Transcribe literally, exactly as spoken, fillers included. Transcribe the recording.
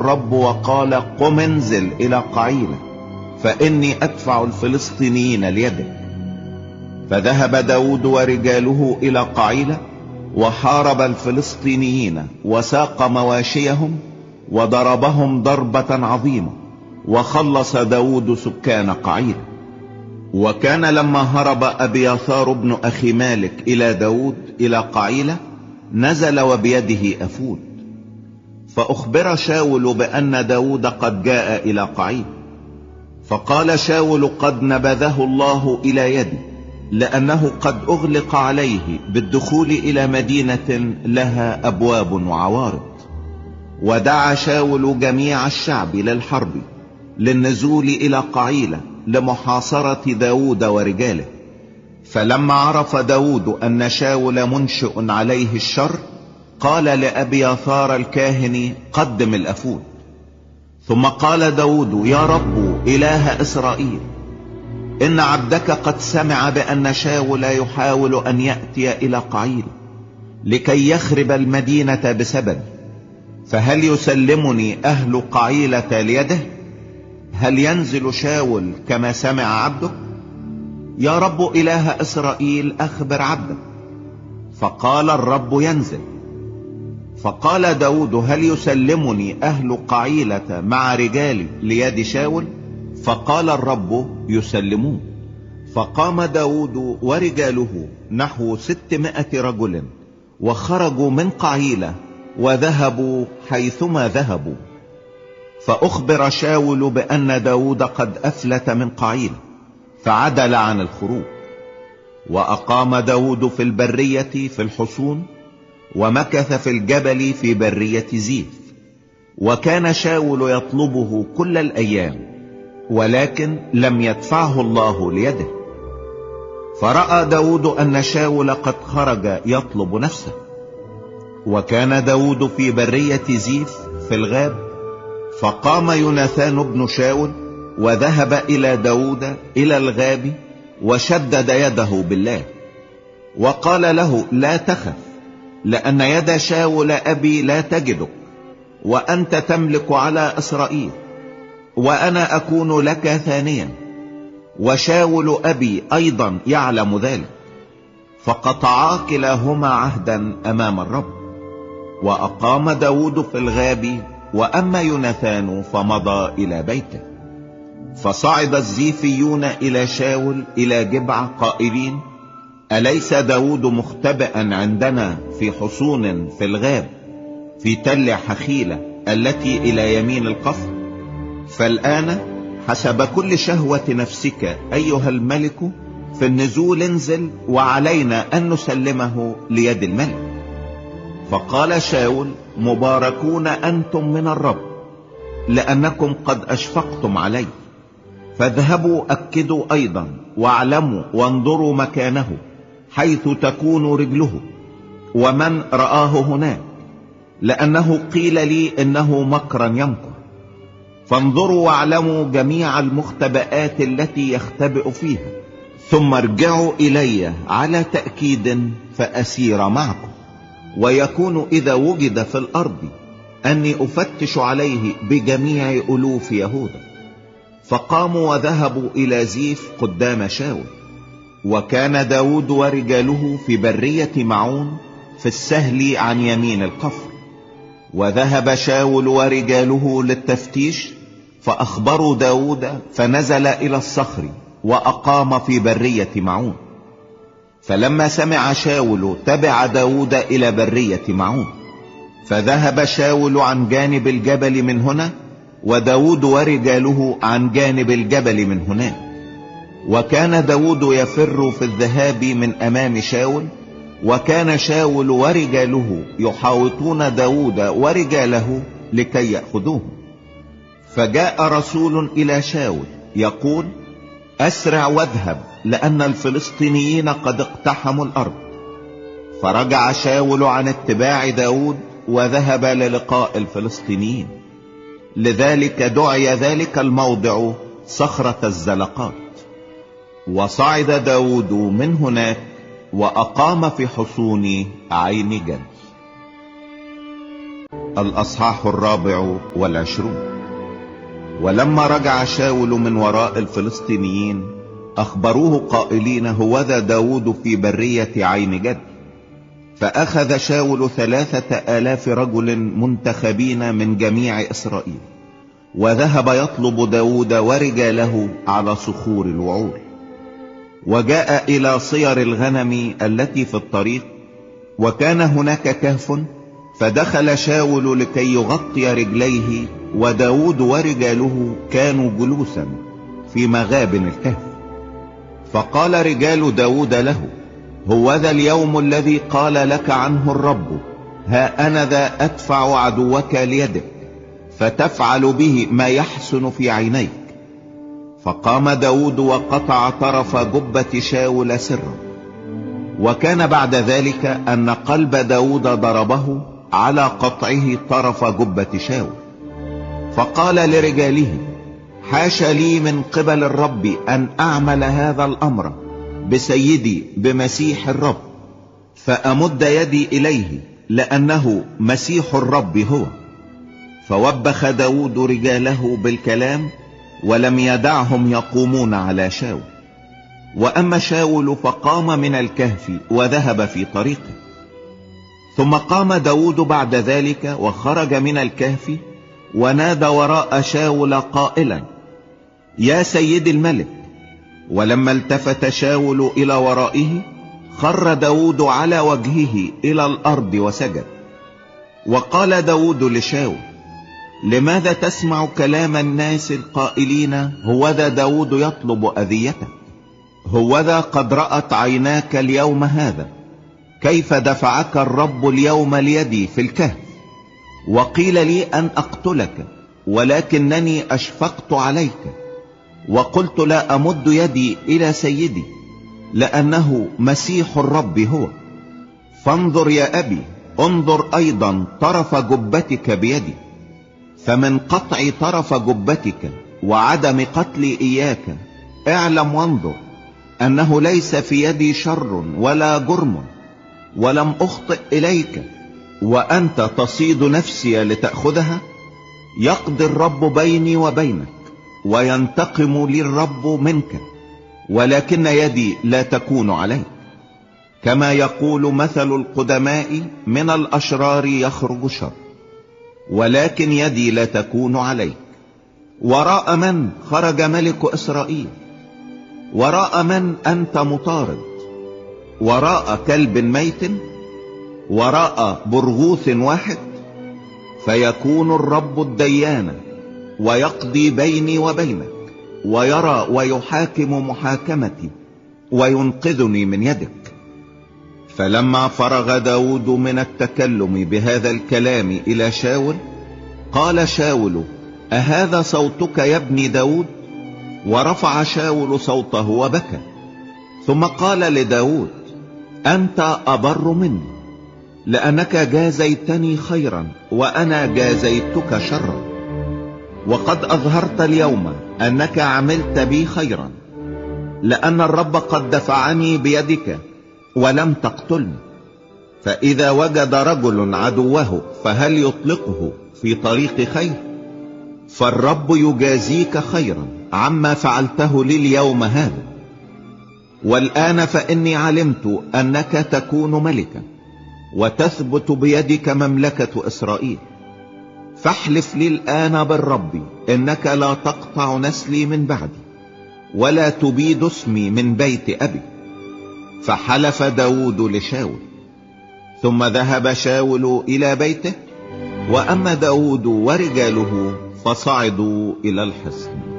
الرب وقال قم انزل الى قعيلة فاني ادفع الفلسطينيين ليدك. فذهب داود ورجاله الى قعيلة وحارب الفلسطينيين وساق مواشيهم وضربهم ضربة عظيمة، وخلص داود سكان قعيلة. وكان لما هرب أبياثار بن أخي مالك إلى داود إلى قعيلة نزل وبيده أفود، فأخبر شاول بأن داود قد جاء إلى قعيلة. فقال شاول قد نبذه الله إلى يدي، لأنه قد أغلق عليه بالدخول إلى مدينة لها أبواب وعوارض. ودعا شاول جميع الشعب للحرب للنزول إلى قعيلة لمحاصرة داود ورجاله. فلما عرف داود أن شاول منشئ عليه الشر قال لأبياثار الكاهن قدم الأفود. ثم قال داود يا رب إله إسرائيل، إن عبدك قد سمع بأن شاول يحاول أن يأتي إلى قعيلة لكي يخرب المدينة بسبب، فهل يسلمني أهل قعيلة ليده؟ هل ينزل شاول كما سمع عبدك؟ يا رب إله إسرائيل أخبر عبدك. فقال الرب ينزل. فقال داود هل يسلمني أهل قعيلة مع رجالي ليد شاول؟ فقال الرب يسلمون. فقام داود ورجاله نحو ستمائة رجل وخرجوا من قعيلة وذهبوا حيثما ذهبوا. فأخبر شاول بأن داود قد أفلت من قعيلة فعدل عن الخروج. وأقام داود في البرية في الحصون، ومكث في الجبل في برية زيف. وكان شاول يطلبه كل الأيام، ولكن لم يدفعه الله ليده. فرأى داود أن شاول قد خرج يطلب نفسه. وكان داود في برية زيف في الغاب، فقام يوناثان بن شاول وذهب إلى داود إلى الغاب وشدد يده بالله وقال له لا تخف، لأن يد شاول أبي لا تجدك، وأنت تملك على إسرائيل، وأنا أكون لك ثانيا، وشاول أبي أيضا يعلم ذلك. فقطعا كلاهما عهدا أمام الرب. وأقام داود في الغاب، وأما يوناثان فمضى إلى بيته. فصعد الزيفيون إلى شاول إلى جبع قائلين أليس داود مختبئا عندنا في حصون في الغاب في تل حخيلة التي إلى يمين القفر؟ فالآن حسب كل شهوة نفسك أيها الملك في النزول انزل، وعلينا أن نسلمه ليد الملك. فقال شاول مباركون أنتم من الرب، لأنكم قد أشفقتم علي. فاذهبوا أكدوا أيضا واعلموا وانظروا مكانه حيث تكون رجله ومن رآه هناك، لأنه قيل لي إنه مكرا يمكر. فانظروا واعلموا جميع المختبئات التي يختبئ فيها، ثم ارجعوا إلي على تأكيد فأسير معكم. ويكون إذا وجد في الأرض أني أفتش عليه بجميع ألوف يهوذا. فقاموا وذهبوا إلى زيف قدام شاول. وكان داود ورجاله في برية معون في السهل عن يمين القفر. وذهب شاول ورجاله للتفتيش، فأخبروا داود، فنزل إلى الصخر وأقام في برية معون. فلما سمع شاول تبع داود إلى برية معون. فذهب شاول عن جانب الجبل من هنا، وداود ورجاله عن جانب الجبل من هناك. وكان داود يفر في الذهاب من أمام شاول، وكان شاول ورجاله يحاوطون داود ورجاله لكي يأخذوه. فجاء رسول إلى شاول يقول أسرع واذهب، لأن الفلسطينيين قد اقتحموا الأرض. فرجع شاول عن اتباع داود وذهب للقاء الفلسطينيين. لذلك دعي ذلك الموضع صخرة الزلقات. وصعد داود من هناك وأقام في حصون عين جد. الأصحاح الرابع والعشرون. ولما رجع شاول من وراء الفلسطينيين أخبروه قائلين: هوذا داود في برية عين جد. فأخذ شاول ثلاثة آلاف رجل منتخبين من جميع إسرائيل، وذهب يطلب داود ورجاله على صخور الوعور، وجاء إلى صير الغنم التي في الطريق، وكان هناك كهف، فدخل شاول لكي يغطي رجليه، وداود ورجاله كانوا جلوسا في مغابن الكهف. فقال رجال داود له: هوذا اليوم الذي قال لك عنه الرب: ها أنا ذا أدفع عدوك ليدك، فتفعل به ما يحسن في عينيك. فقام داود وقطع طرف جبة شاول سرا. وكان بعد ذلك أن قلب داود ضربه على قطعه طرف جبة شاول. فقال لرجاله: حاش لي من قبل الرب أن أعمل هذا الأمر بسيدي بمسيح الرب، فأمد يدي إليه، لأنه مسيح الرب هو. فوبخ داود رجاله بالكلام، ولم يدعهم يقومون على شاول. وأما شاول فقام من الكهف وذهب في طريقه. ثم قام داود بعد ذلك وخرج من الكهف، ونادى وراء شاول قائلا: يا سيد الملك. ولما التفت شاول إلى ورائه، خر داود على وجهه إلى الأرض وسجد. وقال داود لشاول: لماذا تسمع كلام الناس القائلين: هوذا داود يطلب أذيتك؟ هوذا قد رأت عيناك اليوم هذا كيف دفعك الرب اليوم ليدي في الكهف، وقيل لي أن أقتلك، ولكنني أشفقت عليك، وقلت لا أمد يدي إلى سيدي، لأنه مسيح الرب هو. فانظر يا أبي، انظر أيضا طرف جبتك بيدي. فمن قطع طرف جبتك وعدم قتلي إياك اعلم وانظر أنه ليس في يدي شر ولا جرم، ولم أخطئ إليك، وأنت تصيد نفسي لتأخذها. يقضي الرب بيني وبينك، وينتقم لي الرب منك، ولكن يدي لا تكون عليك. كما يقول مثل القدماء: من الأشرار يخرج شر، ولكن يدي لا تكون عليك. وراء من خرج ملك إسرائيل؟ وراء من أنت مطارد؟ وراء كلب ميت؟ وراء برغوث واحد؟ فيكون الرب الديان، ويقضي بيني وبينك، ويرى ويحاكم محاكمتي، وينقذني من يدك. فلما فرغ داود من التكلم بهذا الكلام إلى شاول، قال شاول: أهذا صوتك يا ابن داود؟ ورفع شاول صوته وبكى. ثم قال لداود: أنت أبر مني، لأنك جازيتني خيرا، وأنا جازيتك شرا. وقد أظهرت اليوم أنك عملت بي خيرا، لأن الرب قد دفعني بيدك ولم تقتلني. فإذا وجد رجل عدوه فهل يطلقه في طريق خير؟ فالرب يجازيك خيرا عما فعلته لي اليوم هذا. والآن فإني علمت أنك تكون ملكا، وتثبت بيدك مملكة إسرائيل. فاحلف لي الآن بالرب إنك لا تقطع نسلي من بعدي، ولا تبيد اسمي من بيت أبي. فحلف داود لشاول. ثم ذهب شاول إلى بيته، وأما داود ورجاله فصعدوا إلى الحصن.